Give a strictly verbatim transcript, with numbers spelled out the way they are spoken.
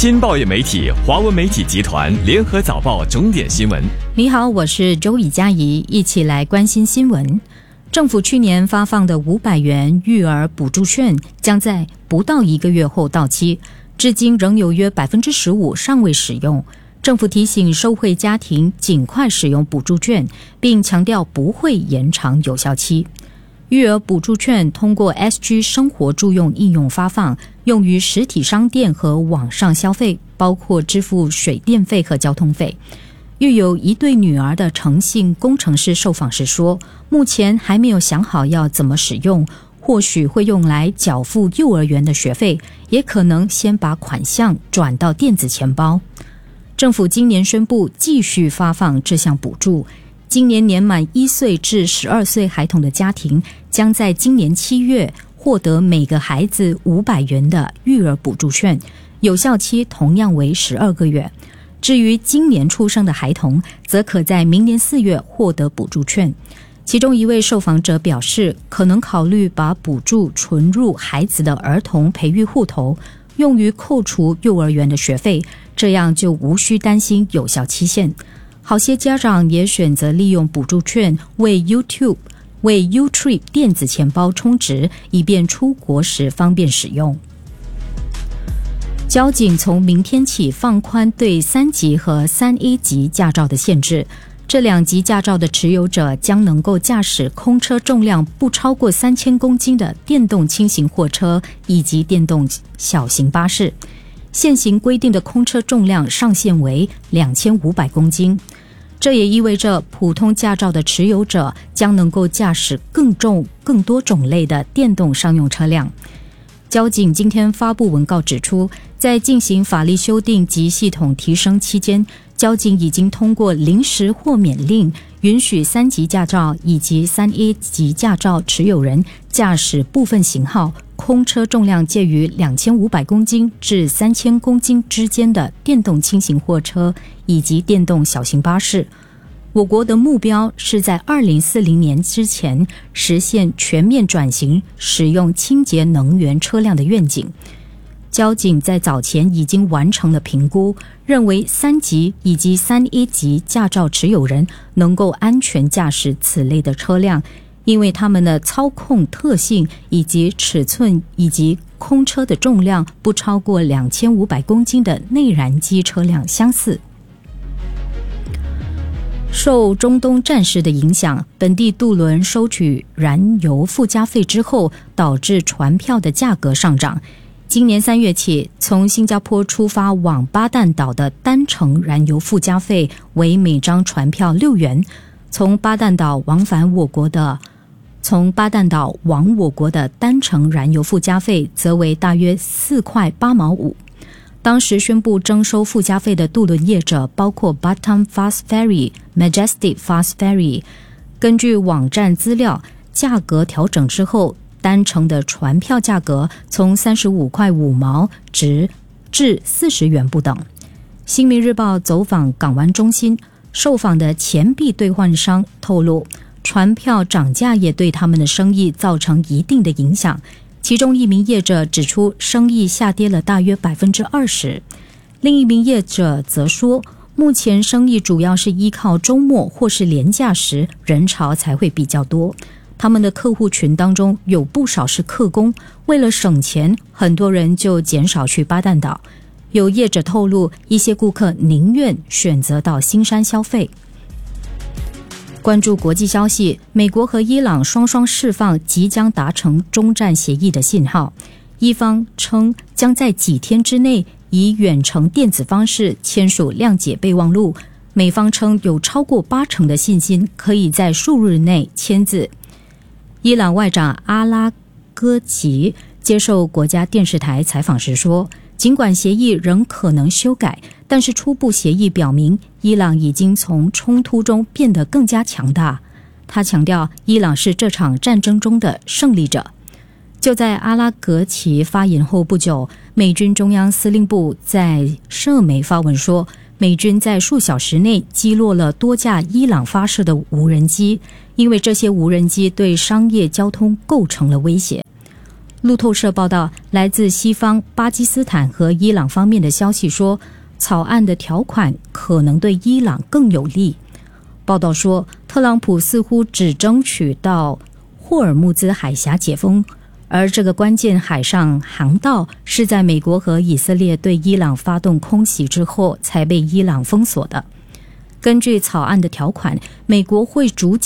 新报业媒体华文媒体集团联合早报重点新闻。 你好，我是周以佳怡，一起来关心新闻。政府去年发放的五百元育儿补助券将在不到一个月后到期，至今仍有约 百分之十五 尚未使用。政府提醒受惠家庭尽快使用补助券，并强调不会延长有效期。育儿补助券通过 S G 生活助用应用发放，用于实体商店和网上消费，包括支付水电费和交通费。育有一对女儿的诚信工程师受访时说，目前还没有想好要怎么使用，或许会用来缴付幼儿园的学费，也可能先把款项转到电子钱包。政府今年宣布继续发放这项补助，今年年满一岁至十二岁孩童的家庭将在今年七月获得每个孩子五百元的育儿补助券，有效期同样为十二个月。至于今年出生的孩童，则可在明年四月获得补助券。其中一位受访者表示，可能考虑把补助存入孩子的儿童培育户头，用于扣除幼儿园的学费，这样就无需担心有效期限。好些家长也选择利用补助券为 YouTube 为 Utrip 电子钱包充值，以便出国时方便使用。交警从明天起放宽对三级和三 A 级驾照的限制，这两级驾照的持有者将能够驾驶空车重量不超过三千公斤的电动轻型货车以及电动小型巴士。现行规定的空车重量上限为两千五百公斤，这也意味着普通驾照的持有者将能够驾驶更重、更多种类的电动商用车辆。交警今天发布文告指出，在进行法律修订及系统提升期间，交警已经通过临时豁免令，允许三级驾照以及三 A 级驾照持有人驾驶部分型号空车重量介于两千五百公斤至三千公斤之间的电动轻型货车以及电动小型巴士。我国的目标是在二零四零年之前实现全面转型使用清洁能源车辆的愿景。交警在早前已经完成了评估，认为三级以及三 A 级驾照持有人能够安全驾驶此类的车辆，因为它们的操控特性以及尺寸以及空车的重量不超过两千五百公斤的内燃机车辆相似。受中东战事的影响，本地渡轮收取燃油附加费之后，导致船票的价格上涨。今年三月起，从新加坡出发往巴旦岛的单程燃油附加费为每张船票六元，从巴旦岛往返我国的从巴旦岛往我国的单程燃油附加费则为大约四块八毛五。当时宣布征收附加费的渡轮业者包括 Batam Fast Ferry、Majestic Fast Ferry。根据网站资料，价格调整之后，单程的船票价格从三十五块五毛直至四十元不等。新民日报走访港湾中心，受访的钱币兑换商透露，船票涨价也对他们的生意造成一定的影响。其中一名业者指出，生意下跌了大约 百分之二十。 另一名业者则说，目前生意主要是依靠周末或是连假时人潮才会比较多。他们的客户群当中有不少是客工，为了省钱，很多人就减少去巴旦岛。有业者透露，一些顾客宁愿选择到新山消费。关注国际消息，美国和伊朗双双释放即将达成终战协议的信号，伊方称将在几天之内以远程电子方式签署谅解备忘录，美方称有超过八成的信心可以在数日内签字。伊朗外长阿拉戈齐接受国家电视台采访时说，尽管协议仍可能修改，但是初步协议表明，伊朗已经从冲突中变得更加强大。他强调，伊朗是这场战争中的胜利者。就在阿拉格齐发言后不久，美军中央司令部在社媒发文说，美军在数小时内击落了多架伊朗发射的无人机，因为这些无人机对商业交通构成了威胁。 路透社报道，来自西方、巴基斯坦和伊朗方面的消息说，草案的条款可能对伊朗更有利。报道说，特朗普似乎只争取到霍尔木兹海峡解封，而这个关键海上航道是在美国和以色列对伊朗发动空袭之后才被伊朗封锁的。根据草案的条款，美国会逐渐